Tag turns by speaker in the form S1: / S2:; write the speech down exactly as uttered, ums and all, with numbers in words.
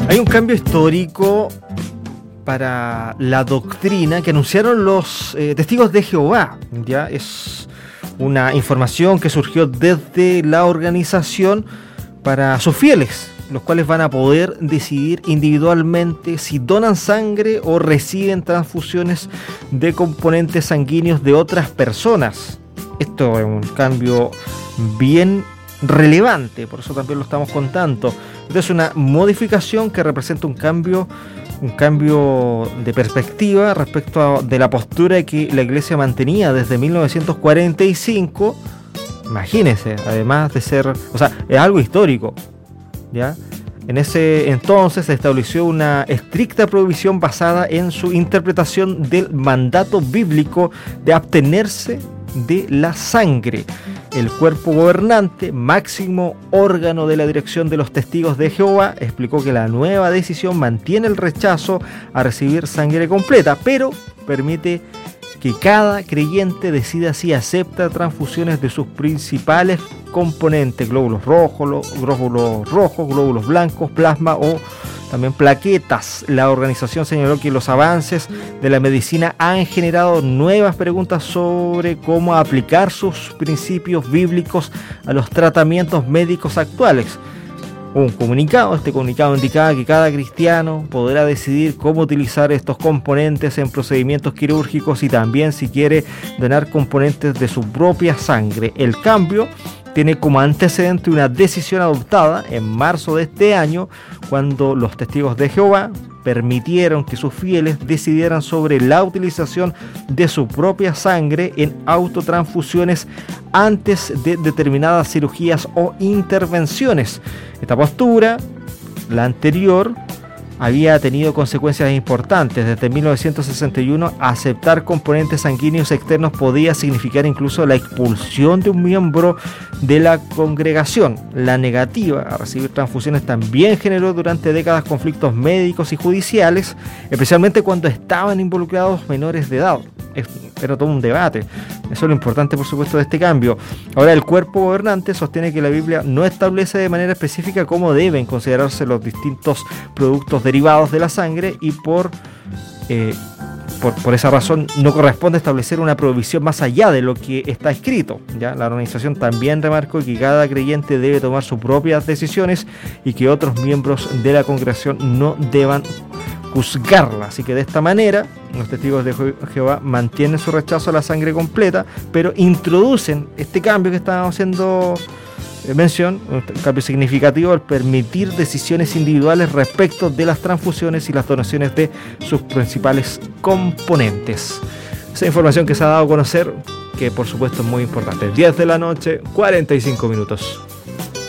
S1: Hay un cambio histórico para la doctrina que anunciaron los eh, testigos de Jehová. Ya es una información que surgió desde la organización para sus fieles, los cuales van a poder decidir individualmente si donan sangre o reciben transfusiones de componentes sanguíneos de otras personas. Esto es un cambio bien relevante, por eso también lo estamos contando. Esto es una modificación que representa un cambio, un cambio de perspectiva respecto a, de la postura que la Iglesia mantenía desde mil novecientos cuarenta y cinco. Imagínense, además de ser, o sea, es algo histórico, ¿ya? En ese entonces se estableció una estricta prohibición basada en su interpretación del mandato bíblico de abstenerse de la sangre. El cuerpo gobernante, máximo órgano de la dirección de los testigos de Jehová, explicó que la nueva decisión mantiene el rechazo a recibir sangre completa, pero permite que cada creyente decida si acepta transfusiones de sus principales componentes, glóbulos rojos, glóbulos rojos, glóbulos blancos, plasma o también plaquetas. La organización señaló que los avances de la medicina han generado nuevas preguntas sobre cómo aplicar sus principios bíblicos a los tratamientos médicos actuales. Un comunicado, este comunicado indicaba que cada cristiano podrá decidir cómo utilizar estos componentes en procedimientos quirúrgicos y también si quiere donar componentes de su propia sangre. El cambio tiene como antecedente una decisión adoptada en marzo de este año, cuando los testigos de Jehová permitieron que sus fieles decidieran sobre la utilización de su propia sangre en autotransfusiones antes de determinadas cirugías o intervenciones. Esta postura, la anterior, había tenido consecuencias importantes. Desde mil novecientos sesenta y uno, aceptar componentes sanguíneos externos podía significar incluso la expulsión de un miembro de la congregación. La negativa a recibir transfusiones también generó durante décadas conflictos médicos y judiciales, especialmente cuando estaban involucrados menores de edad. Era todo un debate. Eso es lo importante, por supuesto, de este cambio. Ahora, el cuerpo gobernante sostiene que la Biblia no establece de manera específica cómo deben considerarse los distintos productos derivados de la sangre y por, eh, por, por esa razón no corresponde establecer una prohibición más allá de lo que está escrito, ¿ya? La organización también remarcó que cada creyente debe tomar sus propias decisiones y que otros miembros de la congregación no deban juzgarla. Así que de esta manera los testigos de Jehová mantienen su rechazo a la sangre completa, pero introducen este cambio que estábamos haciendo mención, un cambio significativo al permitir decisiones individuales respecto de las transfusiones y las donaciones de sus principales componentes. Esa información que se ha dado a conocer, que por supuesto es muy importante. diez de la noche, cuarenta y cinco minutos.